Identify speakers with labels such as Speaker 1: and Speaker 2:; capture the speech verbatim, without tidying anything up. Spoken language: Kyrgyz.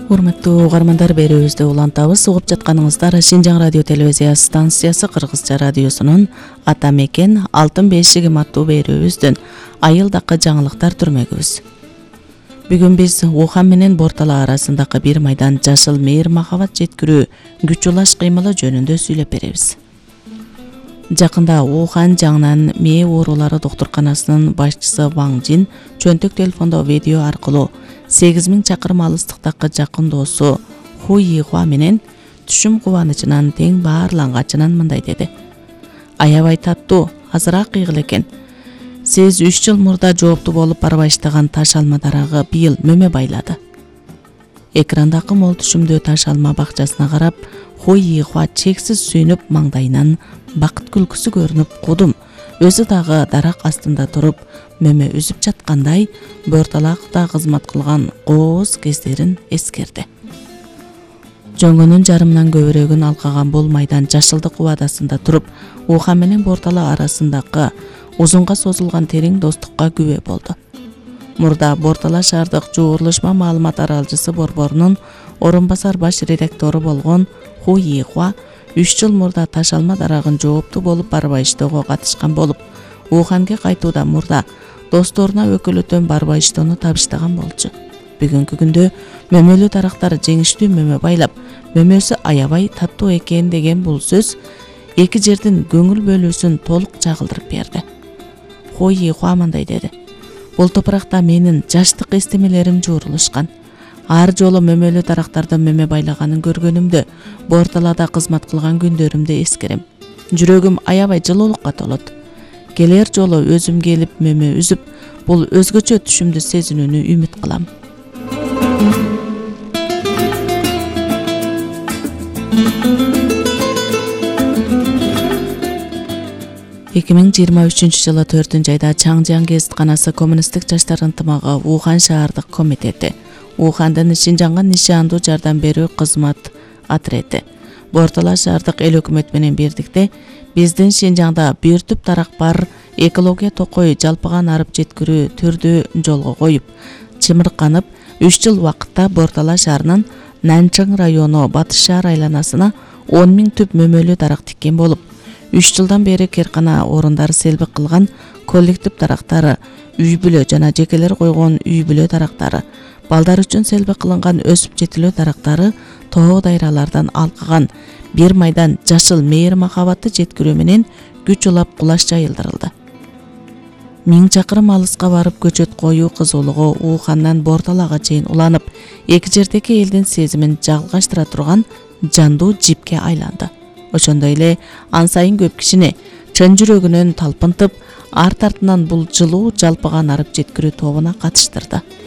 Speaker 1: Урматтуу угармандар, берүүбүздү улантабыз. Угуп жатканыңыздар Шинжаң радио телевизия станциясы Кыргызча радиосунун Ата мекен Алтын бешигим аттуу берүүбүздөн айылдакы жаңылыктар түрмөгүбүз. Бүгүн биз Ухан менен Бортала арасындагы бир майдан жашыл мейир махабат жеткирүү күч улаш кыймылы жөнүндө сүйлөп беребиз. Жакында Ухан жаңынан мээ оорулары доктурканасынын башчысы Ваң Жин чөнтөк телефондо видео аркылуу сегиз миң чакырым алыстыктагы жакын досу Ху Йихуа менен түшүм кубанычынан тең баарлангачынан мындай деди. Аябай таттуу, азыраак кыйгыл экен. Сиз үч жыл мурда жооптуу болуп бара баштаган таш алма дарагы быйыл мөмө байлады. Экрандагы мол түшүмдүү таш алма бакчасына карап, Ху Йихуа чексиз сүйүнүп, маңдайынан бакыт күлкүсү көрүнүп, кудум өзү дагы дарак астында туруп мөмө үзүп жаткандай Борталакта кызмат кылган кооз кездерин эскерди. Жөнгөнүн жарымынан көбүрөгүн алкаган бул майдан жашылдык убадасында туруп, Ухан менен Бортала арасындагы узунга созулган терең достукка күбө болду. Мурда Бортала шаардык жуурулушма маалымат аралчысы борборунун орун басар баш редактору болгон Ху Йихуа үч жыл мурда таш алма дарагын жооптуу болуп барбай иштөөгө катышкан болуп, Уханга кайтууда мурда досторуна өкүлөтөн барбай иштоону табыштаган болчу. Бүгүнкү күндө мөмөлүү дарактар жеңиштүү мөмө байлап, мөмөсү аябай таттуу экен деген бул сөз эки жердин көңүл бөлүүсүн толук чагылдырып берди. Ху Йихуа мындай деди. Бул топуракта менин жаштык эстемелерим жуурулушкан. Ар жолу мөмөлүү дарактарды мөмө байлаганын көргөнүмдө, Борталада кызмат кылган күндөрүмдү эскерем. Жүрөгүм аябай жылуулукка толот. Келер жолу өзүм келип мөмө үзүп, бул өзгөчө түшүмдү сезинүүнү үмүт кылам. эки миң жыйырма үчүнчү жылы төртүнчү айда Чаңжан гезитканасы Коммунисттик жаштар ынтымагы Ухан шаардык комитети, Ухандын Шинжаңга нишандуу жардам берүү кызмат отрети, Бортала шаардык эл өкмөт менен бирдикте биздин Шинжаңда бир түп дарак бар экология токой жалпыган арып жеткирүү түрдү жолго коюп, чымырканып, үч жыл убакытта Бортала шаарынын Нанчың району Батыш шаар айланасына он миң түп мөмөлүү дарак тиккен болуп, үч жылдан бери керкана орундары селбик кылган коллектив дарактары, үй бүлө жана жекелер койгон үй бүлө дарактары, балдар үчүн селбик кылынган өсүп жетилүү дарактары тоо дайралардан алкаган бир майдан жашыл мейир махабатты жеткирүү менен күч улап кулаш жайылдырылды. Миң чакырым алыска барып көчөт коюу кызуулугу Ухандан Борталага чейин уланып, эки жердеги элдин сезимин жалгаштыра турган жандуу жипке айланды. Ошондой эле ан сайын көп кишини чын жүрөгүнөн талпынтып, арт артынан бул жылуу жалпыган арып жеткирүү тобуна катыштырды.